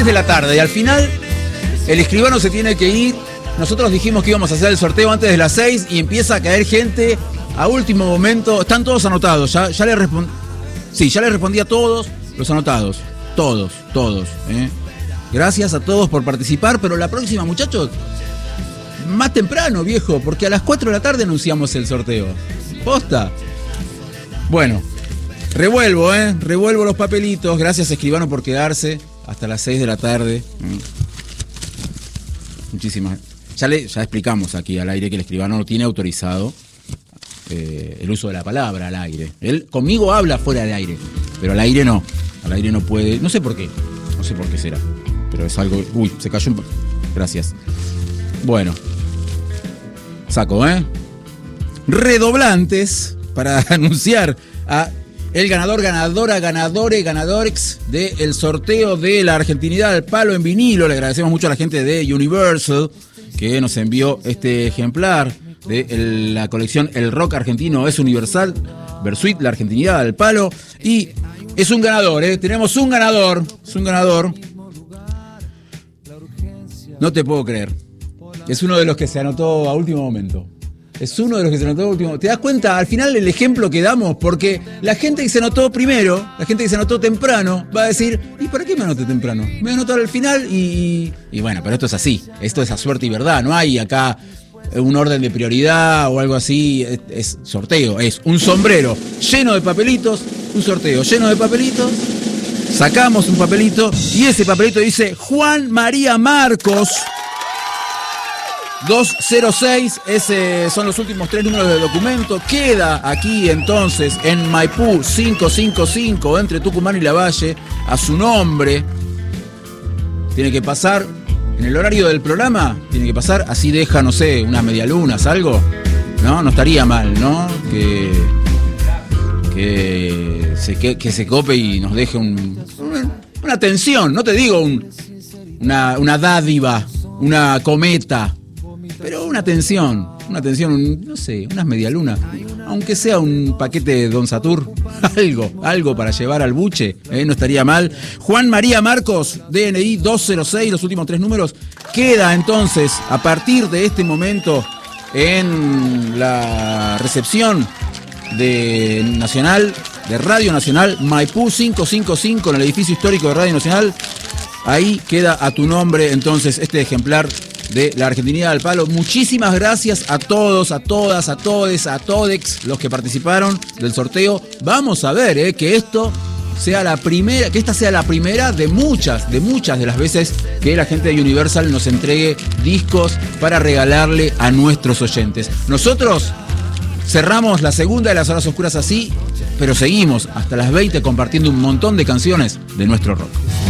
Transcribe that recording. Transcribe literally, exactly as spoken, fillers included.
de la tarde y al final el escribano se tiene que ir. Nosotros dijimos que íbamos a hacer el sorteo antes de las seis y empieza a caer gente a último momento. Están todos anotados, ya, ya le respondí. Sí, ya le respondí a todos los anotados. Todos, todos. ¿eh? Gracias a todos por participar, pero la próxima, muchachos, más temprano, viejo, porque a las cuatro de la tarde anunciamos el sorteo. ¿Posta? Bueno, revuelvo, ¿eh? Revuelvo los papelitos. Gracias, escribano, por quedarse hasta las seis de la tarde. Muchísimas. Ya, le, ya explicamos aquí al aire que el escribano no tiene autorizado eh, el uso de la palabra al aire. Él conmigo habla fuera del aire, pero al aire no. Al aire no puede. No sé por qué. No sé por qué será. Pero es algo. Uy, se cayó un. Gracias. Bueno. Saco, ¿eh? Redoblantes para anunciar a el ganador, ganadora, ganadores, ganadores del sorteo de la Argentinidad al Palo en vinilo. Le agradecemos mucho a la gente de Universal que nos envió este ejemplar de el, la colección El Rock Argentino es Universal, Versuit, la Argentinidad al Palo. Y es un ganador, ¿eh? Tenemos un ganador, es un ganador. No te puedo creer. Es uno de los que se anotó a último momento. Es uno de los que se anotó a último momento. ¿Te das cuenta? Al final el ejemplo que damos, porque la gente que se anotó primero, la gente que se anotó temprano, va a decir, ¿y para qué me anoté temprano? Me voy a anotar al final y... Y bueno, pero esto es así. Esto es a suerte y verdad. No hay acá un orden de prioridad o algo así. Es, es sorteo. Es un sombrero lleno de papelitos, un sorteo lleno de papelitos. Sacamos un papelito y ese papelito dice Juan María Marcos. dos cero seis, ese son los últimos tres números del documento. Queda aquí entonces en Maipú cinco cinco cinco, entre Tucumán y Lavalle, a su nombre. Tiene que pasar, en el horario del programa, tiene que pasar, así deja, no sé, unas medialunas, algo. No, no estaría mal, ¿no? Que, que, se, que, que se cope y nos deje un, una, una atención, no te digo un, una, una dádiva, una cometa. Pero una atención, una atención, un, no sé, unas medialunas, aunque sea un paquete de Don Satur, algo, algo para llevar al buche, ¿eh? No estaría mal. Juan María Marcos, D N I dos cero seis, los últimos tres números, queda entonces a partir de este momento en la recepción de Nacional, de Radio Nacional, Maipú cinco cinco cinco, en el edificio histórico de Radio Nacional. Ahí queda a tu nombre entonces este ejemplar de la Argentinidad al Palo. Muchísimas gracias a todos, a todas, a todes, a todex, los que participaron del sorteo. Vamos a ver, eh, que esto sea la primera, que esta sea la primera de muchas, de muchas de las veces que la gente de Universal nos entregue discos para regalarle a nuestros oyentes. Nosotros cerramos la segunda de las horas oscuras así, pero seguimos hasta las veinte compartiendo un montón de canciones de nuestro rock.